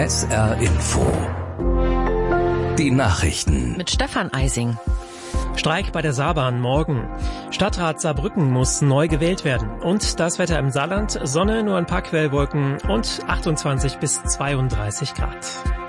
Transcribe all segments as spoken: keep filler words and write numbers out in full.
S R Info. Die Nachrichten. Mit Stefan Eising. Streik bei der Saarbahn morgen. Stadtrat Saarbrücken muss neu gewählt werden. Und das Wetter im Saarland: Sonne, nur ein paar Quellwolken und achtundzwanzig bis zweiunddreißig Grad.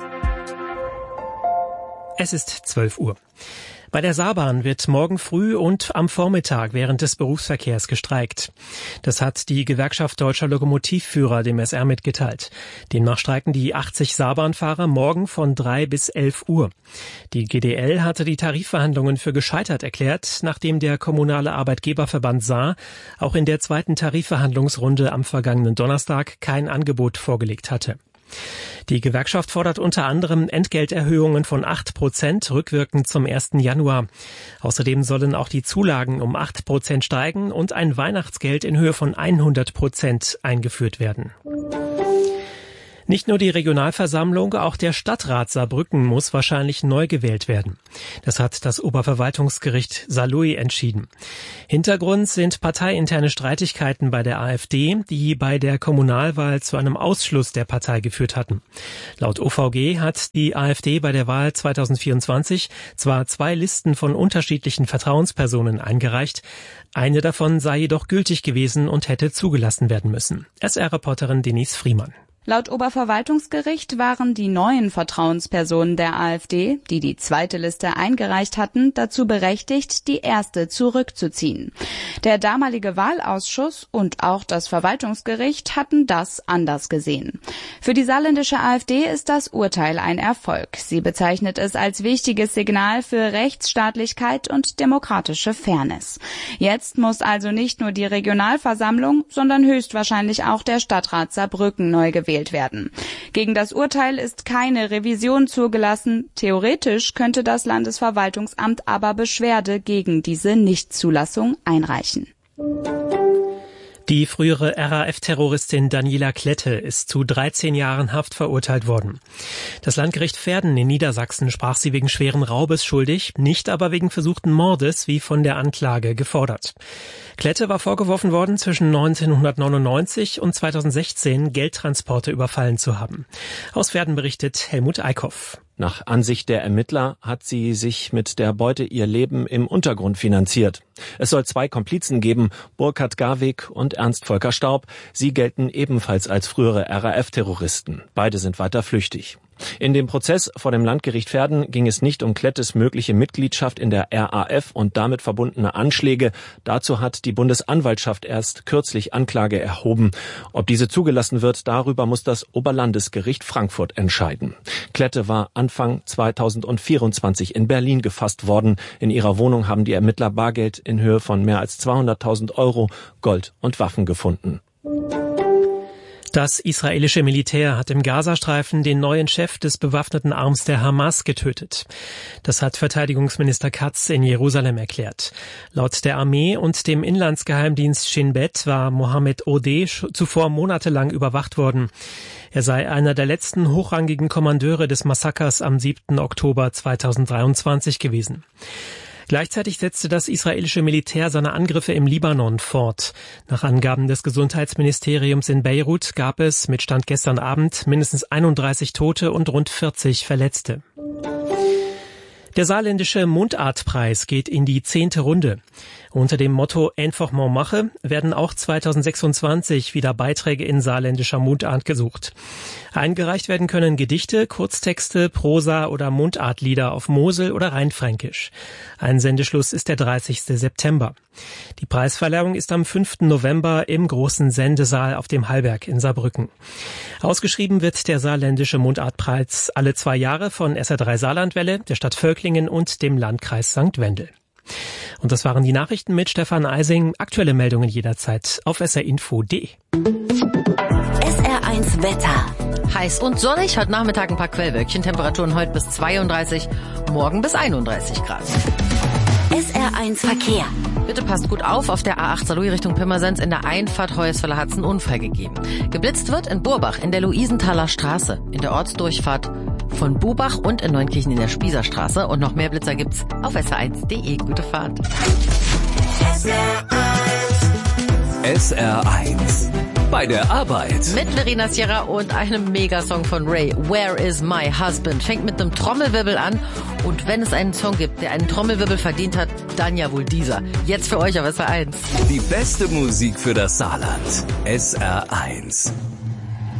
Es ist zwölf Uhr. Bei der Saarbahn wird morgen früh und am Vormittag während des Berufsverkehrs gestreikt. Das hat die Gewerkschaft Deutscher Lokomotivführer dem S R mitgeteilt. Demnach streiken die achtzig Saarbahnfahrer morgen von drei bis elf Uhr. Die G D L hatte die Tarifverhandlungen für gescheitert erklärt, nachdem der kommunale Arbeitgeberverband Saar auch in der zweiten Tarifverhandlungsrunde am vergangenen Donnerstag kein Angebot vorgelegt hatte. Die Gewerkschaft fordert unter anderem Entgelterhöhungen von acht Prozent rückwirkend zum ersten Januar. Außerdem sollen auch die Zulagen um acht Prozent steigen und ein Weihnachtsgeld in Höhe von hundert Prozent eingeführt werden. Nicht nur die Regionalversammlung, auch der Stadtrat Saarbrücken muss wahrscheinlich neu gewählt werden. Das hat das Oberverwaltungsgericht Saarlouis entschieden. Hintergrund sind parteiinterne Streitigkeiten bei der AfD, die bei der Kommunalwahl zu einem Ausschluss der Partei geführt hatten. Laut O V G hat die AfD bei der Wahl zweitausendvierundzwanzig zwar zwei Listen von unterschiedlichen Vertrauenspersonen eingereicht, eine davon sei jedoch gültig gewesen und hätte zugelassen werden müssen. S R-Reporterin Denise Friemann. Laut Oberverwaltungsgericht waren die neuen Vertrauenspersonen der AfD, die die zweite Liste eingereicht hatten, dazu berechtigt, die erste zurückzuziehen. Der damalige Wahlausschuss und auch das Verwaltungsgericht hatten das anders gesehen. Für die saarländische AfD ist das Urteil ein Erfolg. Sie bezeichnet es als wichtiges Signal für Rechtsstaatlichkeit und demokratische Fairness. Jetzt muss also nicht nur die Regionalversammlung, sondern höchstwahrscheinlich auch der Stadtrat Saarbrücken neu gewählt werden. Gegen das Urteil ist keine Revision zugelassen. Theoretisch könnte das Landesverwaltungsamt aber Beschwerde gegen diese Nichtzulassung einreichen. Die frühere R A F-Terroristin Daniela Klette ist zu dreizehn Jahren Haft verurteilt worden. Das Landgericht Verden in Niedersachsen sprach sie wegen schweren Raubes schuldig, nicht aber wegen versuchten Mordes, wie von der Anklage gefordert. Klette war vorgeworfen worden, zwischen neunzehnhundertneunundneunzig und zweitausendsechzehn Geldtransporte überfallen zu haben. Aus Verden berichtet Helmut Eickhoff. Nach Ansicht der Ermittler hat sie sich mit der Beute ihr Leben im Untergrund finanziert. Es soll zwei Komplizen geben, Burkhard Garwig und Ernst Volker Staub. Sie gelten ebenfalls als frühere R A F-Terroristen. Beide sind weiter flüchtig. In dem Prozess vor dem Landgericht Verden ging es nicht um Klettes mögliche Mitgliedschaft in der R A F und damit verbundene Anschläge. Dazu hat die Bundesanwaltschaft erst kürzlich Anklage erhoben. Ob diese zugelassen wird, darüber muss das Oberlandesgericht Frankfurt entscheiden. Klette war Anfang zweitausendvierundzwanzig in Berlin gefasst worden. In ihrer Wohnung haben die Ermittler Bargeld in Höhe von mehr als zweihunderttausend Euro, Gold und Waffen gefunden. Das israelische Militär hat im Gazastreifen den neuen Chef des bewaffneten Arms der Hamas getötet. Das hat Verteidigungsminister Katz in Jerusalem erklärt. Laut der Armee und dem Inlandsgeheimdienst Shin Bet war Mohammed Odeh zuvor monatelang überwacht worden. Er sei einer der letzten hochrangigen Kommandeure des Massakers am siebten Oktober zweitausenddreiundzwanzig gewesen. Gleichzeitig setzte das israelische Militär seine Angriffe im Libanon fort. Nach Angaben des Gesundheitsministeriums in Beirut gab es mit Stand gestern Abend mindestens einunddreißig Tote und rund vierzig Verletzte. Der saarländische Mundartpreis geht in die zehnte Runde. Unter dem Motto Einfach mal mache werden auch zweitausendsechsundzwanzig wieder Beiträge in saarländischer Mundart gesucht. Eingereicht werden können Gedichte, Kurztexte, Prosa oder Mundartlieder auf Mosel- oder Rheinfränkisch. Einsendeschluss ist der dreißigste September. Die Preisverleihung ist am fünften November im großen Sendesaal auf dem Hallberg in Saarbrücken. Ausgeschrieben wird der saarländische Mundartpreis alle zwei Jahre von S R drei Saarlandwelle, der Stadt Völklingen und dem Landkreis Sankt Wendel. Und das waren die Nachrichten mit Stefan Eising. Aktuelle Meldungen jederzeit auf s r info punkt d e. S R eins Wetter. Heiß und sonnig, heute Nachmittag ein paar Quellwölkchen, Temperaturen heute bis zweiunddreißig, morgen bis einunddreißig Grad. S R eins Verkehr. Bitte passt gut auf, auf der A acht Saarlouis Richtung Pirmasens in der Einfahrt Hoyerswerda hat es einen Unfall gegeben. Geblitzt wird in Burbach in der Luisenthaler Straße, in der Ortsdurchfahrt von Bubach und in Neunkirchen in der Spießerstraße. Und noch mehr Blitzer gibt's auf s r eins punkt d e. Gute Fahrt. S R eins bei der Arbeit. Mit Verena Sierra und einem Megasong von Ray, Where is my husband? Fängt mit einem Trommelwirbel an und wenn es einen Song gibt, der einen Trommelwirbel verdient hat, dann ja wohl dieser. Jetzt für euch auf S R eins. Die beste Musik für das Saarland. S R eins.